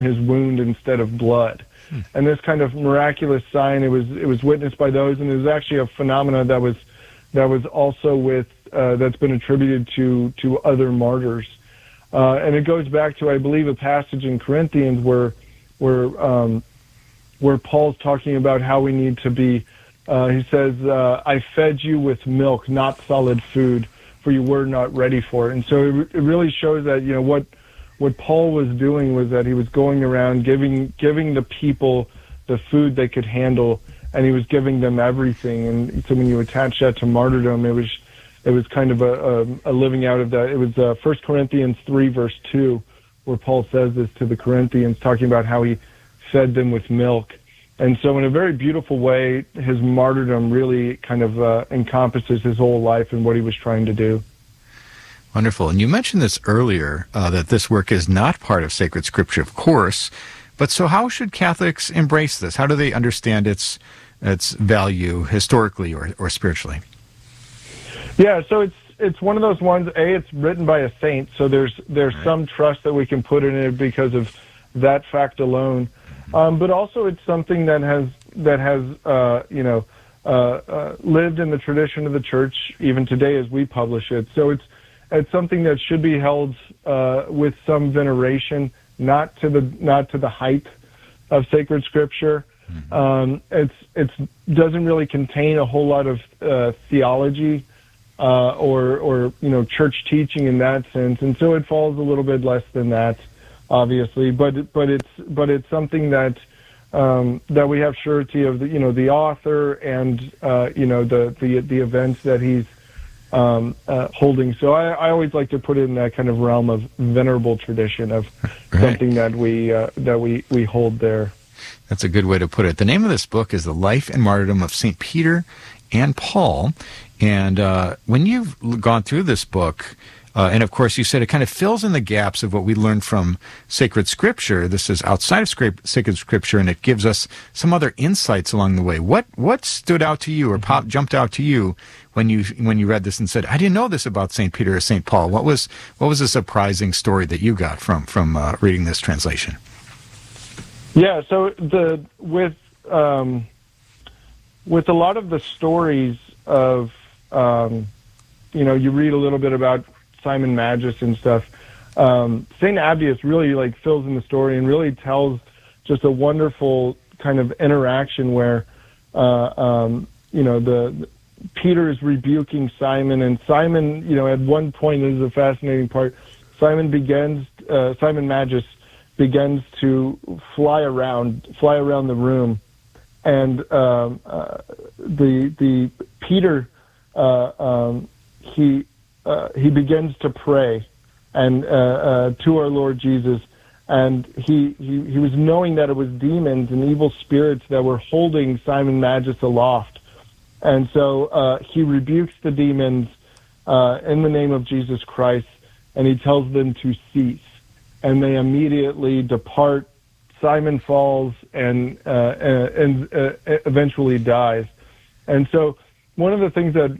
his wound instead of blood. And this kind of miraculous sign, it was witnessed by those, and it was actually a phenomena that was also that's been attributed to other martyrs. And it goes back to, I believe, a passage in Corinthians where Paul's talking about how we need to be. He says, "I fed you with milk, not solid food, for you were not ready for it." And so it really shows that what Paul was doing was that he was going around giving the people the food they could handle, and he was giving them everything. And so when you attach that to martyrdom, it was kind of a living out of that. It was 1 Corinthians 3 verse 2 where Paul says this to the Corinthians, talking about how he fed them with milk. And so in a very beautiful way, his martyrdom really kind of encompasses his whole life and what he was trying to do. Wonderful. And you mentioned this earlier, that this work is not part of sacred scripture, of course. But so how should Catholics embrace this? How do they understand its value historically or spiritually? Yeah, so it's one of those ones, it's written by a saint, so there's right. Some trust that we can put in it because of that fact alone. But also it's something that has lived in the tradition of the Church even today as we publish it. So it's something that should be held with some veneration, not to the height of sacred scripture. It doesn't really contain a whole lot of theology or church teaching in that sense, and so it falls a little bit less than that, obviously. But it's something that we have surety of the author and the events that he's holding. So I always like to put it in that kind of realm of venerable tradition of right. Something that we hold there. That's a good way to put it. The name of this book is The Life and Martyrdom of St. Peter and Paul. And when you've gone through this book, and of course you said it kind of fills in the gaps of what we learned from sacred scripture. This is outside of sacred scripture, and it gives us some other insights along the way. What stood out to you or jumped out to you when you read this and said, "I didn't know this about St. Peter or St. Paul"? What was a surprising story that you got from reading this translation? Yeah, so with a lot of the stories of you read a little bit about Simon Magus and stuff. St. Abdius really fills in the story and really tells just a wonderful kind of interaction where Peter is rebuking Simon, and Simon, at one point, this is a fascinating part. Simon Magus begins to fly around the room, and the Peter he begins to pray and to our Lord Jesus, and he was knowing that it was demons and evil spirits that were holding Simon Magus aloft, and so he rebukes the demons in the name of Jesus Christ, and he tells them to cease, and they immediately depart. Simon falls and eventually dies. And so one of the things that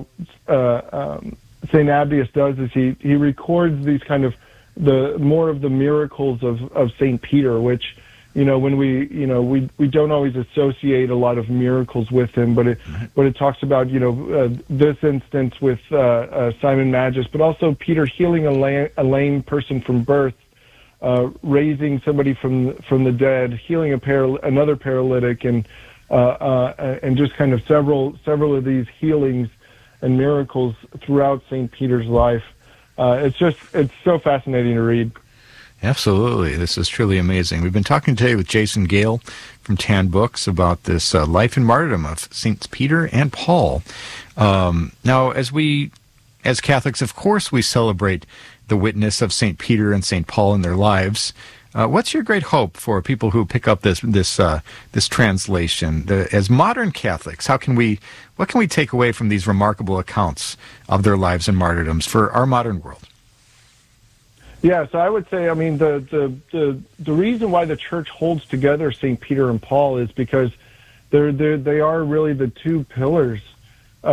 St. Abdius does is he records these kind of more of the miracles of St. Peter, which when we don't always associate a lot of miracles with him, but it talks about this instance with Simon Magus, but also Peter healing a lame person from birth, raising somebody from the dead, healing another paralytic, and just kind of several of these healings and miracles throughout St. Peter's life. It's so fascinating to read. Absolutely. This is truly amazing. We've been talking today with Jason Gale from Tan Books about this life and martyrdom of Saints Peter and Paul. Now, as Catholics, of course, we celebrate the witness of St. Peter and St. Paul in their lives. What's your great hope for people who pick up this translation? As modern Catholics, what can we take away from these remarkable accounts of their lives and martyrdoms for our modern world? Yeah, so I would say, the reason why the Church holds together St. Peter and Paul is because they are really the two pillars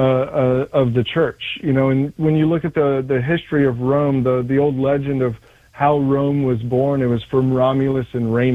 of the Church. And when you look at the history of Rome, the old legend of how Rome was born. It was from Romulus and Remus.